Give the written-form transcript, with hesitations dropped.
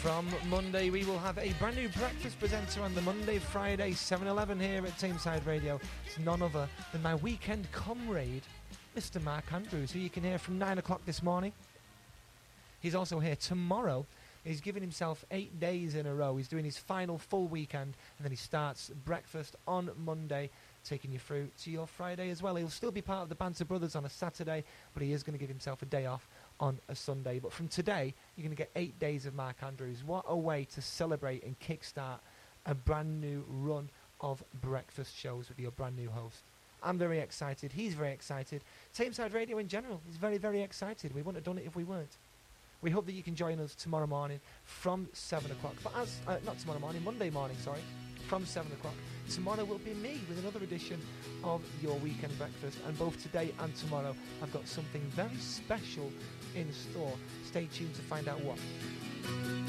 From Monday, we will have a brand new breakfast presenter on the Monday, Friday, 7-Eleven here at Tameside Radio. It's none other than my weekend comrade, Mr. Mark Andrews, who you can hear from 9 o'clock this morning. He's also here tomorrow. He's given himself 8 days in a row. He's doing his final full weekend, and then he starts breakfast on Monday, taking you through to your Friday as well. He'll still be part of the Banter Brothers on a Saturday, but he is going to give himself a day off on a Sunday. But from today, you're going to get 8 days of Mark Andrews. What a way to celebrate and kickstart a brand new run of breakfast shows with your brand new host. I'm very excited. He's very excited. Tameside Radio in general is very, very excited. We wouldn't have done it if we weren't. We hope that you can join us tomorrow morning from 7 o'clock. But not tomorrow morning, Monday morning, sorry, from 7 o'clock. Tomorrow will be me with another edition of Your Weekend Breakfast. And both today and tomorrow, I've got something very special in store. Stay tuned to find out what.